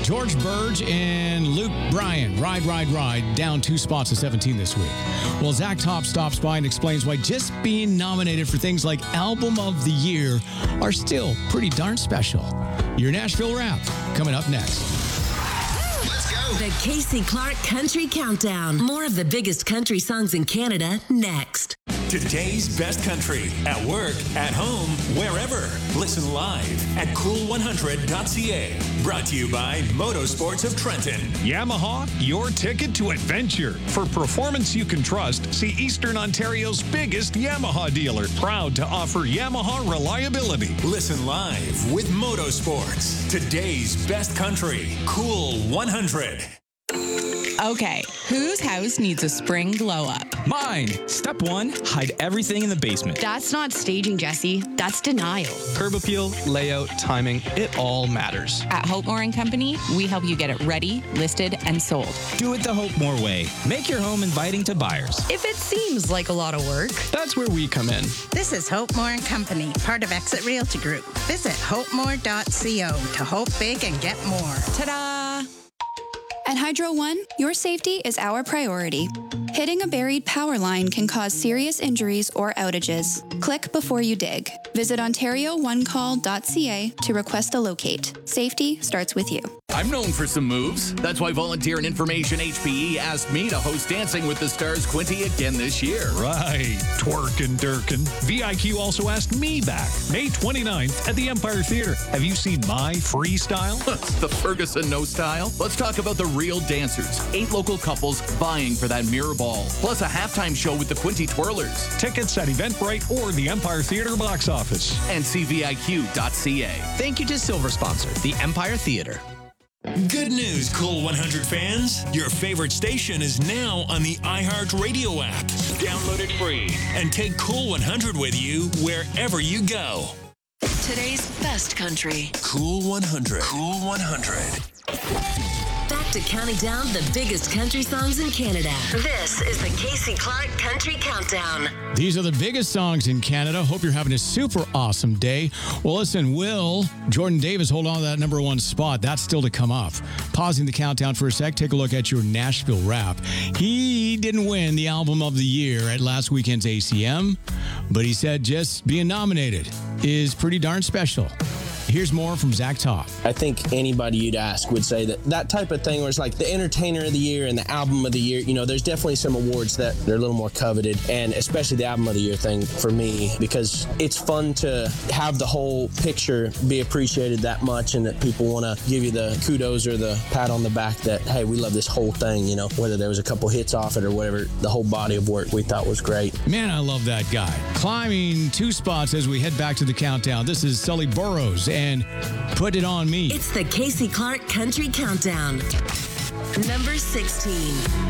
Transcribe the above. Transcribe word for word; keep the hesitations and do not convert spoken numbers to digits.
George Burge and Luke Bryan, Ride, Ride, Ride, down two spots to seventeen this week. Well, Zach Top stops by and explains why just being nominated for things like Album of the Year are still pretty darn special. Your Nashville Wrap coming up next. Let's go. The Casey Clark Country Countdown. More of the biggest country songs in Canada next. Today's best country, at work, at home, wherever. Listen live at cool one hundred dot c a. Brought to you by Motorsports of Trenton. Yamaha, your ticket to adventure. For performance you can trust, see Eastern Ontario's biggest Yamaha dealer. Proud to offer Yamaha reliability. Listen live with Motorsports. Today's best country, Cool one hundred. Okay, whose house needs a spring glow up? Mine. Step one, hide everything in the basement. That's not staging, Jesse. That's denial. Curb appeal, layout, timing, it all matters. At Hope Moore and Company, we help you get it ready, listed, and sold. Do it the Hope Moore way. Make your home inviting to buyers. If it seems like a lot of work, that's where we come in. This is Hope Moore and Company, part of Exit Realty Group. Visit hope more dot co to hope big and get more. Ta-da! At Hydro One, your safety is our priority. Hitting a buried power line can cause serious injuries or outages. Click before you dig. Visit ontario one call dot c a to request a locate. Safety starts with you. I'm known for some moves. That's why Volunteer and Information H P E asked me to host Dancing with the Stars Quinty again this year. Right. Twerkin' Durkin. V I Q also asked me back. May twenty-ninth at the Empire Theatre. Have you seen my freestyle? The Ferguson No Style. Let's talk about the real dancers. Eight local couples vying for that mirror ball. Plus a halftime show with the Quinty Twirlers. Tickets at Eventbrite or the Empire Theatre box office. And c v i q dot c a. Thank you to Silver Sponsor, the Empire Theatre. Good news, Cool one hundred fans. Your favorite station is now on the iHeartRadio app. Download it free and take Cool one hundred with you wherever you go. Today's best country. Cool one hundred. Cool one hundred. Back to counting down the biggest country songs in Canada. This is the Casey Clark Country Countdown. These are the biggest songs in Canada. Hope you're having a super awesome day. Well, listen, will Jordan Davis hold on to that number one spot? That's still to come up. Pausing the countdown for a sec, take a look at your Nashville Wrap. He didn't win the Album of the Year at last weekend's A C M, but he said just being nominated is pretty darn special. Here's more from Zach Top. I think anybody you'd ask would say that that type of thing where it's like the Entertainer of the Year and the Album of the Year, you know, there's definitely some awards that they're a little more coveted, and especially the Album of the Year thing for me, because it's fun to have the whole picture be appreciated that much and that people want to give you the kudos or the pat on the back that, hey, we love this whole thing, you know, whether there was a couple hits off it or whatever, the whole body of work we thought was great. Man, I love that guy. Climbing two spots as we head back to the countdown. This is Sully Burrows and Put It On Me. It's the Casey Clark Country Countdown. Number sixteen.